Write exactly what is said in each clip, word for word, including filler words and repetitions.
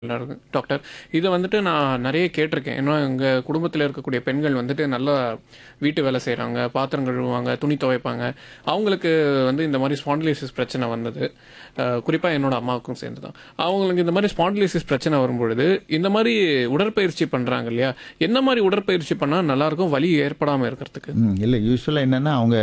எல்லாருக்கும் டாக்டர். இத வந்துட்டு நான் நெறைய கேட்டிருக்கேன். ஏன்னா, எங்க குடும்பத்தில இருக்கக்கூடிய பெண்கள் வந்துட்டு நல்லா வீட்டு வேலை செய்றாங்க, பாத்திரம் கழுவுவாங்க, துணி துவைப்பாங்க. அவங்களுக்கு வந்து இந்த மாரி ஸ்பாண்டிலைசிஸ் பிரச்சனை வந்தது. அ குறிப்பா என்னோட அம்மாவுக்கும் சேர்ந்து தான். அவங்களுக்கு இந்த மாரி ஸ்பாண்டிலைசிஸ் பிரச்சனை வரும்பொழுது, இந்த மாரி உடற்பயிற்சி பண்றாங்க இல்லையா? என்ன மாரி உடற்பயிற்சி பண்ணா நல்லாருக்கும், வலி ஏற்படாம இருக்கிறதுக்கு? ம் இல்லை யூஸ்வலாக என்னென்னா அவங்க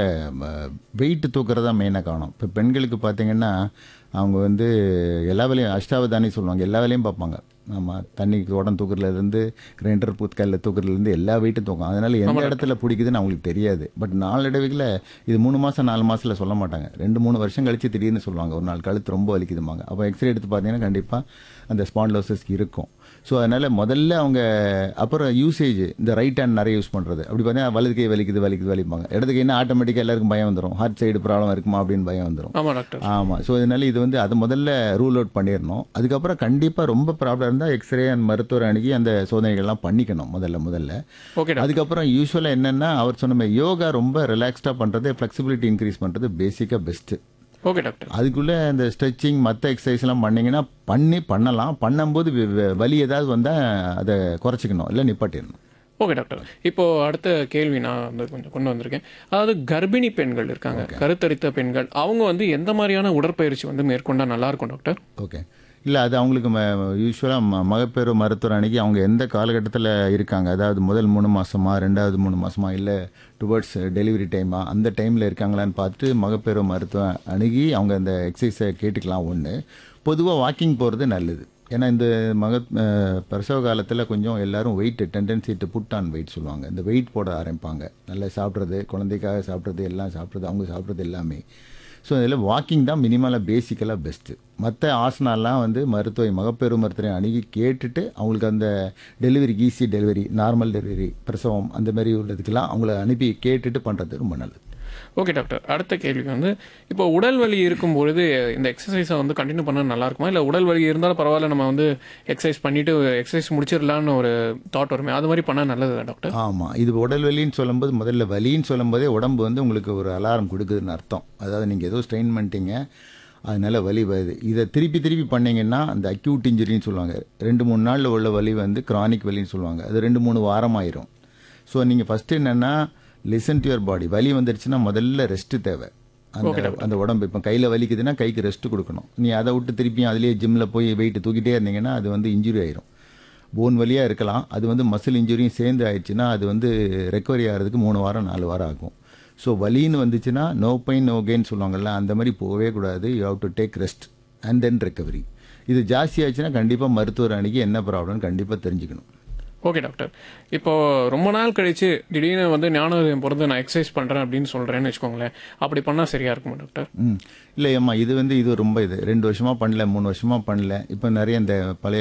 வெயிட் தூக்குறதா மெயினாக காணும். இப்போ பெண்களுக்கு பார்த்தீங்கன்னா அவங்க வந்து எல்லா வேலையும் அஷ்டாவதானி சொல்லுவாங்க, எல்லா வேலையும் பார்ப்பாங்க. ஆமாம், தண்ணி உடம்பு தூக்குறதுலேருந்து கிரைண்டர் பூத்காலில் தூக்குறதுலேருந்து எல்லா வெயிட்டும் தூக்கும். அதனால் எந்த இடத்துல பிடிக்குதுன்னு அவங்களுக்கு தெரியாது. பட் நாளடைவில் இது மூணு மாதம் நாலு மாதத்தில் சொல்ல மாட்டாங்க. ரெண்டு மூணு வருஷம் கழித்து திடீர்னு சொல்லுவாங்க, ஒரு நாள் கழுத்து ரொம்ப வலிக்குதுமாங்க. அப்போ எக்ஸ்ரே எடுத்து பார்த்தீங்கன்னா கண்டிப்பாக அந்த ஸ்பாண்டிலோசிஸ் இருக்கும். ஸோ அதனால் முதல்ல அவங்க அப்புறம் யூசேஜ் இந்த ரைட் ஹேண்ட் நிறைய யூஸ் பண்ணுறது. அப்படி பார்த்தீங்கன்னா வலது கை வலிக்குது வலிக்குது வலிப்பாங்க. இடது கைன்னா ஆட்டோமேட்டிக்காக எல்லாருக்கும் பயம் வந்துடும், ஹார்ட் சைடு ப்ராப்ளம் இருக்குமா அப்படின்னு பயம் வந்துடும். ஆமா டாக்டர். ஆமாம். ஸோ இதனால் இது வந்து அது முதல்ல ரூல் அவுட் பண்ணிடணும். அதுக்கப்புறம் கண்டிப்பாக ரொம்ப ப்ராப்ளம் இருந்தால் எக்ஸ்ரே அண்ட் மருத்துவர் அணுகி அந்த சோதனைகள்லாம் பண்ணிக்கணும் முதல்ல முதல்ல ஓகே டாக்டர். அதுக்கப்புறம் யூஸ்வலாக என்னென்னா அவர் சொன்ன மாதிரி யோகா ரொம்ப ரிலாக்ஸ்டாக பண்ணுறது, ஃப்ளெக்சிபிலிட்டி இன்க்ரீஸ் பண்ணுறது பேசிக்காக பெஸ்ட்டு. Okay doctor. அதுக்குள்ளே இந்த ஸ்ட்ரெச்சிங் மற்ற எக்ஸசைஸ்லாம் பண்ணிங்கன்னா பண்ணி பண்ணலாம். பண்ணும்போது வ- வ- வலி ஏதாவது வந்தால் அதை குறைச்சிக்கணும், இல்லை நிப்பாட்டிடணும். Okay doctor. இப்போ அடுத்த கேள்வி நான் வந்து கொஞ்சம் கொண்டு வந்திருக்கேன். அதாவது கர்ப்பிணி பெண்கள் இருக்காங்க, கருத்தரித்த பெண்கள், அவங்க வந்து எந்த மாதிரியான உடற்பயிற்சி வந்து மேற்கொண்டா நல்லா இருக்கும் டாக்டர்? ஓகே. இல்லை அது அவங்களுக்கு ம யூஸ்வலாக ம மகப்பேறு மருத்துவர் அன்னைக்கு அவங்க எந்த காலகட்டத்தில் இருக்காங்க, அதாவது முதல் மூணு மாதமா ரெண்டாவது மூணு மாதமா இல்லை டுவர்ட்ஸ் டெலிவரி டைமா அந்த டைமில் இருக்காங்களான்னு பார்த்துட்டு மகப்பேறு மருத்துவம் அணுகி அவங்க அந்த எக்ஸசைஸை கேட்டுக்கலாம். ஒன்று பொதுவாக வாக்கிங் போகிறது நல்லது. ஏன்னா இந்த மக அஹ் பிரசவ காலத்தில் கொஞ்சம் எல்லாரும் wait tendency to put on wait சொல்லுவாங்க. இந்த வெயிட் போட ஆரம்பிப்பாங்க. நல்லா சாப்பிட்றது, குழந்தைக்காக சாப்பிட்றது, எல்லாம் சாப்பிட்றது, அவங்க சாப்பிட்றது எல்லாமே. ஸோ இதில் வாக்கிங் தான் மினிமலாக பேசிக்கலாக பெஸ்ட்டு. மற்ற ஆசனாலாம் வந்து மருத்துவ மகப்பேறு மருத்துவரை அணுகி கேட்டுட்டு அவங்களுக்கு அந்த delivery easy delivery, normal delivery, பிரசவம் அந்த மாதிரி உள்ளதுக்கெல்லாம் அவங்கள அனுப்பி கேட்டுட்டு பண்ணுறது ரொம்ப நல்லது. Okay doctor. அடுத்த கேள்வி வந்து, இப்போ உடல் வலி இருக்கும்பொழுது இந்த எக்ஸசைஸை வந்து கண்டினியூ பண்ணா நல்லா இருக்குமா, இல்லை உடல் வலி இருந்தாலும் பரவாயில்ல நம்ம வந்து எக்ஸசைஸ் பண்ணிட்டு எக்ஸசைஸ் முடிச்சிடலான்னு ஒரு தாட் வருமே, அது மாதிரி பண்ணா நல்லதா டாக்டர்? ஆமாம், இது உடல் வலின்னு சொல்லும்போது முதல்ல வலின்னு சொல்லும்போதே உடம்பு வந்து உங்களுக்கு ஒரு அலாரம் கொடுக்குதுன்னு அர்த்தம். அதாவது நீங்கள் ஏதோ ஸ்ட்ரெயின் பண்ணிட்டீங்க, அதனால வலி வருது. இதை திருப்பி திருப்பி பண்ணீங்கன்னா அந்த அக்யூட் இன்ஜுரின்னு சொல்லுவாங்க. ரெண்டு மூணு நாளில் உள்ள வலி வந்து கிரானிக் வலின்னு சொல்லுவாங்க. அது ரெண்டு மூணு வாரம் ஆயிரும். ஸோ நீங்கள் ஃபஸ்ட்டு என்னென்னா லிசன் டு யுவர் பாடி. வலி வந்துடுச்சுன்னா முதல்ல ரெஸ்ட்டு தேவை. அந்த அந்த உடம்பு இப்போ கையில் வலிக்குதுன்னா கைக்கு ரெஸ்ட்டு கொடுக்கணும். நீ அதை விட்டு திருப்பியும் அதுலேயே ஜிம்மில் போய் வெயிட்டு தூக்கிட்டே இருந்தீங்கன்னா அது வந்து இன்ஜுரி ஆயிரும். போன் வலியாக இருக்கலாம், அது வந்து மசில் இன்ஜுரியும் சேர்ந்து ஆயிடுச்சுன்னா அது வந்து ரெக்கவரி ஆகிறதுக்கு மூணு வாரம் நாலு வாரம் ஆகும். ஸோ வலின்னு வந்துச்சுன்னா நோ பெயின் நோ கெயின் சொல்லுவாங்கல்ல, அந்த மாதிரி போகவே கூடாது. You have to take rest and then recovery. இது ஜாஸ்தி ஆச்சுன்னா கண்டிப்பாக மருத்துவர் அன்னைக்கு என்ன ப்ராப்ளம்னு கண்டிப்பாக தெரிஞ்சுக்கணும். Okay doctor. இப்போ ரொம்ப நாள் கழிச்சு திடீர்னு வந்து ஞானோதயம் பிறந்து நான் எக்ஸசைஸ் பண்ணுறேன் அப்படின்னு சொல்கிறேன்னு வச்சுக்கோங்களேன், அப்படி பண்ணால் சரியா இருக்குமா டாக்டர்? ம் இல்லை அம்மா, இது வந்து இது ரொம்ப இது ரெண்டு வருஷமாக பண்ணல, மூணு வருஷமாக பண்ணல. இப்போ நிறைய இந்த பழைய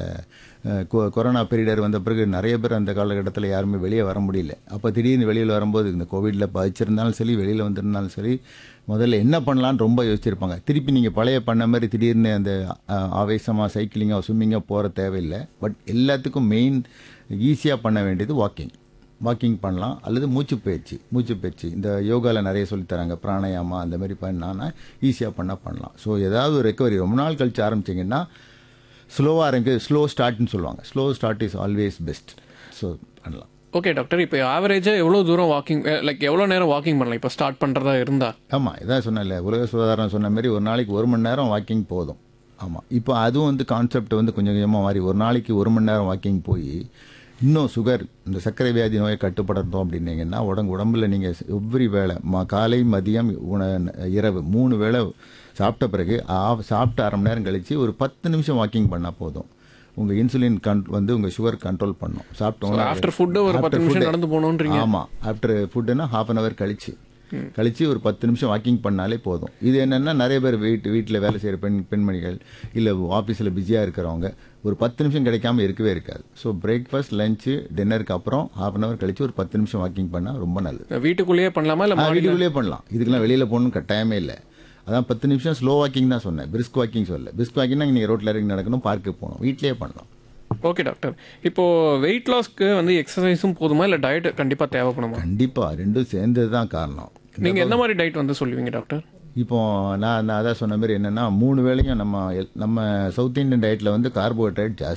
அஹ், கொ- கொரோனா பீரியட் வந்த பிறகு நிறைய பேர் அந்த காலகட்டத்தில் யாருமே வெளியே வர முடியல. அப்போ திடீர்னு வெளியில் வரும்போது இந்த கோவிடில் பாதிச்சிருந்தாலும் சரி, வெளியில் வந்திருந்தாலும் சரி, முதல்ல என்ன பண்ணலான்னு ரொம்ப யோசிச்சிருப்பாங்க. திருப்பி நீங்கள் பழைய பண்ண மாதிரி திடீர்னு அந்த அஹ், ஆவேசமாக சைக்கிளிங்காக ஸ்விம்மிங்காக போகிற தேவையில்லை. பட் எல்லாத்துக்கும் மெயின் ஈஸியாக பண்ண வேண்டியது வாக்கிங். வாக்கிங் பண்ணலாம், அல்லது மூச்சு பயிற்சி. மூச்சு பயிற்சி இந்த யோகாவில் நிறைய சொல்லித்தராங்க, பிராணாயாமா அந்த மாதிரி பண்ணான்னா ஈஸியாக பண்ணால் பண்ணலாம். ஸோ ஏதாவது ஒரு ரெக்கவரி ரொம்ப நாள் கழிச்சு ஆரம்பிச்சிங்கன்னா ஸ்லோவாக இருக்கு, ஸ்லோ ஸ்டார்ட்னு சொல்லுவாங்க. Slow start is always best. So பண்ணலாம். Okay doctor. இப்போ ஆவரேஜாக எவ்வளோ தூரம் வாக்கிங், லைக் எவ்வளோ நேரம் வாக்கிங் பண்ணலாம் இப்போ ஸ்டார்ட் பண்ணுறதா இருந்தா? ஆமாம், இதான் சொன்னேன்ல, உலக சுகாதாரம் சொன்ன மாதிரி ஒரு நாளைக்கு ஒரு மணி நேரம் வாக்கிங் போதும். ஆமாம், இப்போ அதுவும் வந்து கான்செப்ட் வந்து கொஞ்சம் கொஞ்சமாக மாறி ஒரு நாளைக்கு ஒரு மணி நேரம் வாக்கிங் போய் இன்னும் சுகர், இந்த சர்க்கரை வியாதி நோயை கட்டுப்படுத்தோம் அப்படின்னீங்கன்னா உடம்பு உடம்புல நீங்கள் எவ்ரி வேளை ம காலை மதியம் உண இரவு மூணு வேளை சாப்பிட்ட பிறகு ஆ- சாப்பிட்டு அரை மணி நேரம் கழித்து ஒரு பத்து நிமிஷம் வாக்கிங் பண்ணால் போதும். உங்கள் இன்சுலின் கன் வந்து உங்கள் சுகர் கண்ட்ரோல் பண்ணும். சாப்பிட்டோம் ஆஃப்டர் ஃபுட்டு ஒரு பத்து நிமிஷம் நடந்து போகணுன்றீங்க? ஆமாம், ஆஃப்டர் ஃபுட்டுன்னா ஹாஃப் அன் ஹவர் கழிச்சு கழிச்சு ஒரு பத்து நிமிஷம் வாக்கிங் பண்ணாலே போதும். இது என்னென்னா நிறைய பேர் வீட்டு வீட்டில் வேலை செய்கிற பெண் பெண்மணிகள் இல்லை ஆஃபீஸில் பிஸியாக இருக்கிறவங்க ஒரு பத்து நிமிஷம் கிடைக்காம இருக்கவே இருக்காது. ஸோ பிரேக்ஃபாஸ்ட் லஞ்சு டின்னருக்கு அப்புறம் ஹாஃப் அன் ஹவர் கழிச்சு ஒரு பத்து நிமிஷம் வாக்கிங் பண்ணால் ரொம்ப நல்லது. வீட்டுக்குள்ளேயே பண்ணலாமா, இல்லை ஆ, மாடியில? வீட்டுக்குள்ளேயே பண்ணலாம். இதுக்கெல்லாம் வெளியில் போகணும்னு கட்டாயமே இல்லை. அதான் பத்து நிமிஷம் ஸ்லோ வாக்கிங் தான் சொன்னேன், பிரிஸ்க் வாக்கிங் சொல்லல. பிரிஸ்க் வாக்கிங்னா நீங்கள் ரோட்டில் இறங்கி நடக்கணும், பார்க்குக்கு போகணும், வீட்டிலேயே பண்ணலாம். Okay doctor. இப்போ வெயிட் லாஸ்க்கு வந்து எக்ஸசைஸும் போதுமா, இல்லை டயட் கண்டிப்பாக தேவைப்படுமா? கண்டிப்பாக ரெண்டும் சேர்ந்தது தான் காரணம். நீங்கள் எந்த மாதிரி டயட் வந்து சொல்லுவீங்க டாக்டர்? இப்போ நான் நான் அதான் சொன்ன மாதிரி என்னென்னா மூணு வேளையும் நம்ம எல்- நம்ம சவுத் இந்தியன் டயட்டில் வந்து கார்போஹைட்ரேட் ஜாஸ்தி